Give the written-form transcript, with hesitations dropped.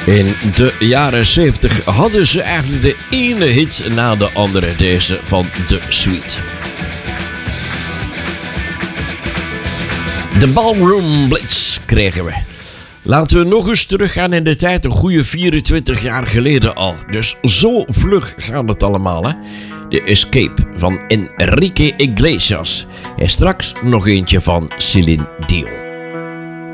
In de jaren 70 hadden ze eigenlijk de ene hit na de andere, deze van The Sweet. De Ballroom Blitz kregen we. Laten we nog eens teruggaan in de tijd, een goede 24 jaar geleden al. Dus zo vlug gaat het allemaal, hè. De Escape van Enrique Iglesias. En straks nog eentje van Celine Dion.